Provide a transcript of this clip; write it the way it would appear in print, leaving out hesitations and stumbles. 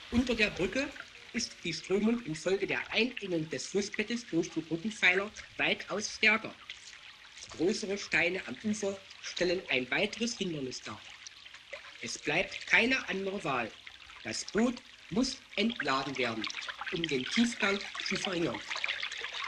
Unter der Brücke ist die Strömung infolge der Einengung des Flussbettes durch die Brückenpfeiler weitaus stärker. Größere Steine am Ufer stellen ein weiteres Hindernis dar. Es bleibt keine andere Wahl. Das Boot muss entladen werden, um den Tiefgang zu verringern.